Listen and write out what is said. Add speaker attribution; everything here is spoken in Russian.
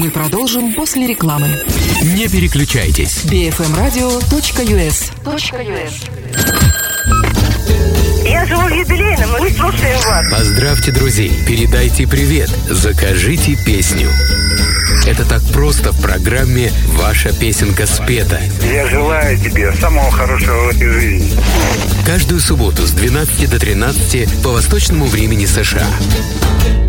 Speaker 1: Мы продолжим после рекламы.
Speaker 2: Не переключайтесь.
Speaker 1: bfmradio.us.
Speaker 3: Я живу в юбилейном, мы слушаем вас.
Speaker 2: Поздравьте друзей, передайте привет, закажите песню. Это так просто в программе «Ваша песенка спета».
Speaker 4: Я желаю тебе самого хорошего в этой жизни.
Speaker 2: Каждую субботу с 12 до 13 по восточному времени США.